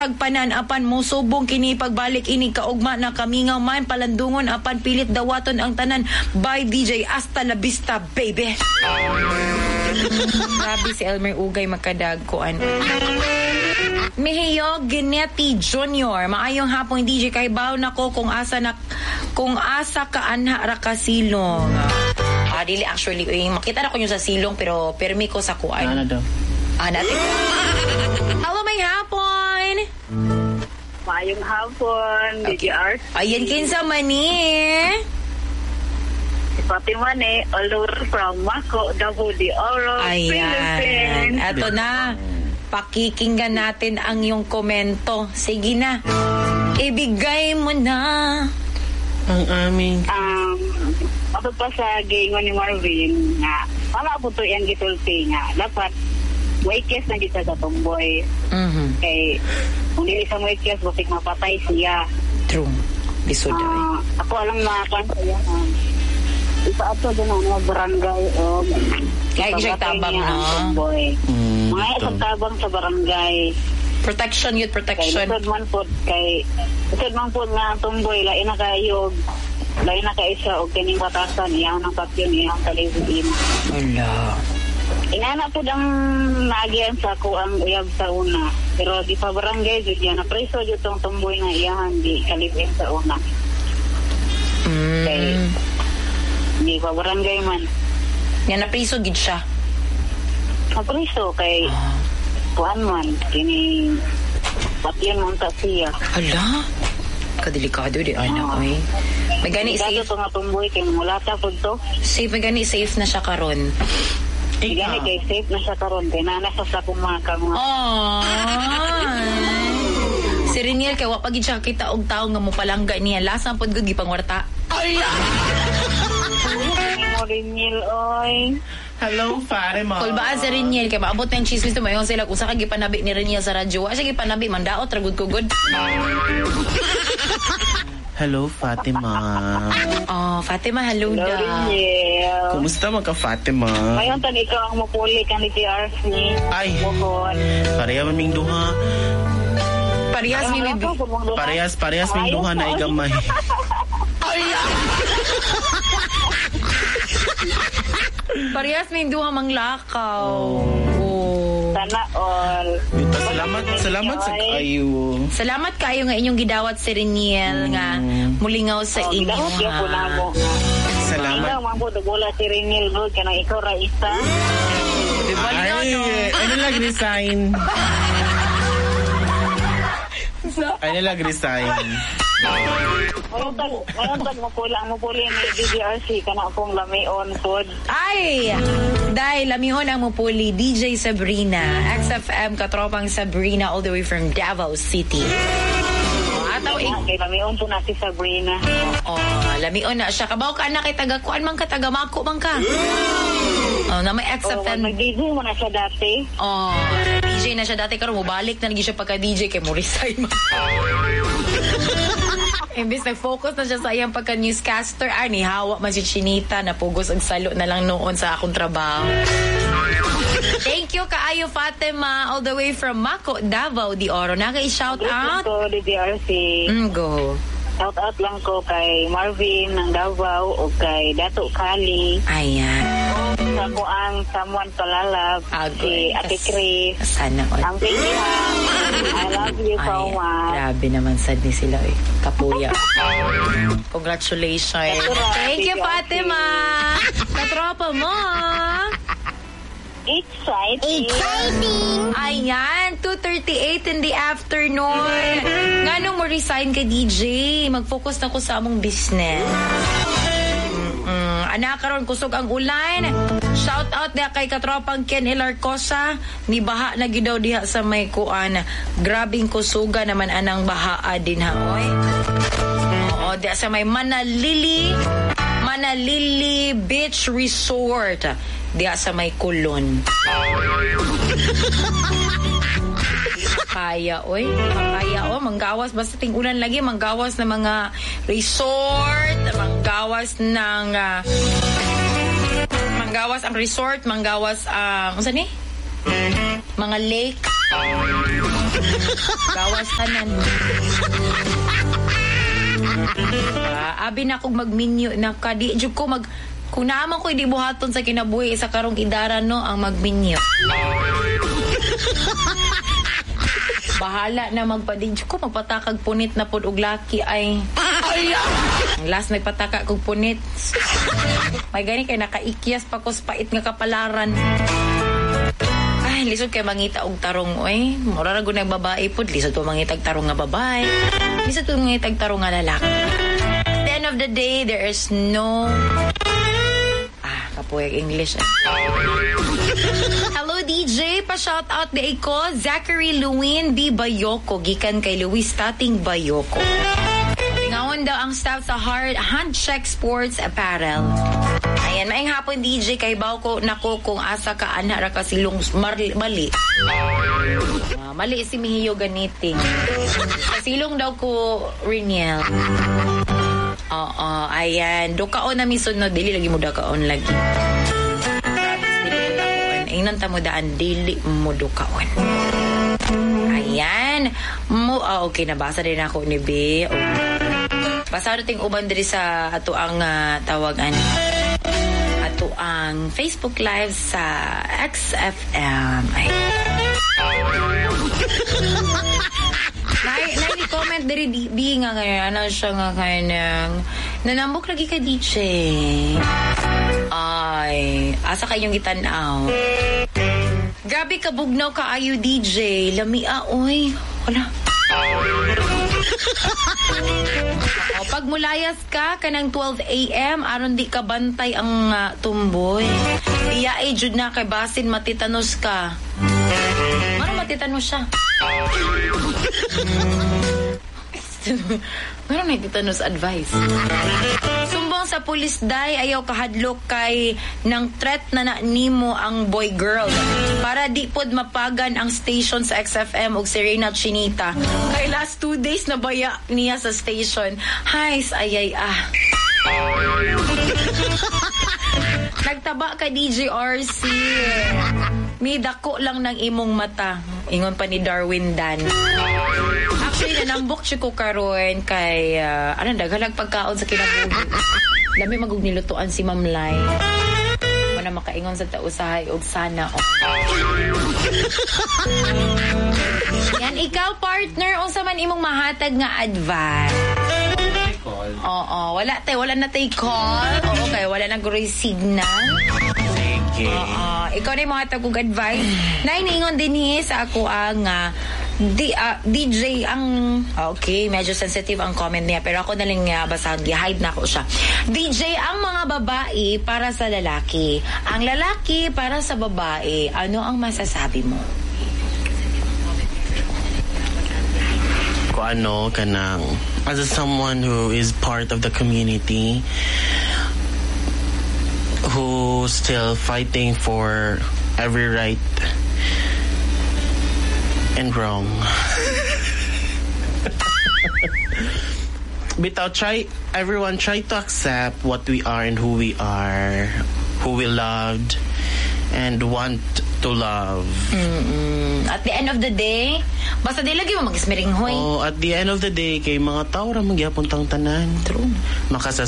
Pagpanan apan mo subong kini pagbalik ini kaugma na kamingaw man palandungon apan pilit dawaton ang tanan by DJ hasta la vista baby. Grabe si Elmer Ugay magkadagkuan. Mihiyo Ginetti Jr. Maayong hapon DJ kay baw nako kung asa ka anha ra ka silong. Dili actually makita na ko yung sa silong pero permi ko sa kuan. Ano daw? Natin. Hello, may hapon. Mayong hapon, DJ Art. Ayan, kinsa man Si Fatima all over from Mako, Davao de Oro, Philippines. Eto na. Pakikinggan natin ang iyong komento. Sige na. Ibigay mo na ang aming Ato pa sa gingon ni Marvin na wala po to yung gitulti nga. Dapat waikes na dito sa tomboy. Kay kung hindi sa waikes, basig mapatay siya. True. Bisoda. Ako alam na kansiya. Isa ato doon ang barangay. Kaya siya tabang na. Mga isang tabang sa barangay. Protection, youth protection. Kay usod man po nga tomboy, lain na kayog. Lain na kaisa o kining batasan. Iyang ng papyon, iyang talibin. Wala. Inana po ang naagyan sa ako ang uyab sa una. Pero di pa barangay, dyan na preso dyan itong tumboy na iyahan, di kalibin sa una. Okay. Di pa barangay man. Yan na preso gid siya. Preso kay kuhan man. Kini patyan man ta siya. Hala? Kadelikado di anak ay. May gani safe. Ito nga tumboy, kaya mulata po to. Safe, may gani safe na siya karon. Gani kay safe na siya karon kay nasa sa kumaka mga. Si Reniel kay wa pa gid siya kita og tawo nga mo palangga niya lasa pod gud gipangwarta. Ay. Reniel oy. Hello, Fatima. Kulbaan si Reniel kay maabot ng chismis to mayon sila usa ka gipanabi ni Reniel sa radyo. Wa siya gipanabi mandaot ra gud ko gud. Hello, Fatima. Fatima, hello daw. Kumusta mga Fatima? Ngayon tan ikaw ang mapuli kan ni TRC. Ay, pareha maming duha. Parehas ming duha na igamay. Ay! Parehas ming duha manglakaw. Sana all. Salamat sa kayo. Salamat kayo nga inyong gidawat si Reniel nga mulingaw sa inyo. Salamat. Ikaw mambo bola si Reniel bro kana ikaw ra isa. Ano nag-resign? Ano nag-resign? Ngayon tag mapuli ni DJRC kana akong lamion pod. Ay! Dahil lamihon ang mupuli DJ Sabrina, XFM katropang Sabrina all the way from Davao City. Kay lamion po na si Sabrina. Lamion na siya. Kabaw ka na kay taga-kuan man ka, taga-mako man ka. Na may XFM. Mag-DJ mo na siya dati. DJ na siya dati karon mo balik na lagi siya pagka-DJ kay mo resign man. Imbis nag-focus na siya sa iyang pagka-newscaster, ni hawa man si Chinita na pugos og salo na lang noon sa akong trabaho. Thank you kaayo Fatima all the way from Mako, Davao de Oro. Naka-shout out. Ito DJRC. Go. Shout out lang ko kay Marvin ng Davao o kay Dato Kali. Ayan. Sa ko ang someone palalab. Si Ate Chris. Sana all. Ang Pilihan. I love you so much. Grabe naman sad ni sila kapuya. Congratulations. Thank you Fatima. Katropa mo. Exciting. Ayan, 2:38 in the afternoon. Nganong mo resign ka, DJ? Mag-focus na ko sa among business. Anak karon kusog ang ulan. Shout out na kay katropang Ken Hilarcosa. Ni baha na gidaw diha sa may kuan. Grabing kusuga naman anang baha din ha oy. Diha sa may Manalili Beach Resort. Diya sa may Kulon. Kaya, oy. Manggawas. Basta ting-ulan lagi. Manggawas na mga resort. Manggawas ng... manggawas ang resort. Manggawas ang... ano ni? Mga lake. Gawas tanan. Abi na kong mag-menu na kadi jud ko mag kung naman ko hindi buhaton sa kinabuhi sa karong idaran no ang mag-menu. Bahala na magpadidyo ko magpatakag punit na pud og laki ay. Ang last nagpataka kog punit. May gani kay nakaikyas pa ko sa pait nga kapalaran. Ay, lisod kay mangita og tarong oy. Mura ra gud na babae pud lisod to mangita og tarong nga babae. Lisod to mangita og tarong nga lalaki. At the end of the day, there is no kapuwag English. Hello DJ, pa-shout out di ko Zachary Luwin B. Bayoko gikan kay Luis Tating Bayoko. Ngawon daw ang staff sa Handcheck Sports Apparel. Ayan, maing hapon DJ kay Bawko nako kung asa ka ana ra ka silong mali. Mali si Mihiyo ganiting. Silong daw ko Riniel. Oo, ayan. Dukaon na misunod. Dili lagi mo dukaon lagi. Ingnan ta mo daan. Dili mo dukaon. Ayan. Okay, nabasa din ako ni B. Basa natin uban diri sa ato ang tawagan. Ato ang Facebook Live sa XFM. Ay. Comment diri di nga ngayon ano siya nga kanang nanambok lagi ka DJ. Ay, asa kayong gitanaw. Grabe ka bugnaw ka ayo DJ. Lamia oy. Wala. Pag mulayas ka kanang 12 AM aron di ka bantay ang tumboy. Iya ay jud na kay basin matitanos ka. Mano matitanos siya? Meron na titanos advice. Sumbong sa pulis day ayaw kahadlok kay ng threat na nimo ang boy girl para di pod mapagan ang station sa XFM og Serena Chinita. Kay last 2 days na baya niya sa station. Hays ayay Nagtaba ka DJ RC. May dako lang ng imong mata. Ingon pa ni Darwin Dan. Actually, nanambok siya ko karon kay daghalag pagkaon sa kinabuhi. Lami magug nilutuan si Ma'am Lai. Wala makaingon sa tausahay og sana. Yan, ikaw partner unsa man imong mahatag nga advice? Wala na tay call. Okay, wala na guri signal. Ikaw na yung mga tagog advice. Naingon din sa ako ang DJ ang okay, medyo sensitive ang comment niya pero ako na lang basahan, hide na ako siya. DJ ang mga babae para sa lalaki, ang lalaki para sa babae. Ano ang masasabi mo? Ano kanang as someone who is part of the community who still fighting for every right and wrong. Everyone try to accept what we are and who we are, who we loved and want to love. At the end of the day, basta di lagi mo mag-ismering hoy. At the end of the day, kay mga tao ra magyapon tang tanan. True. Makasa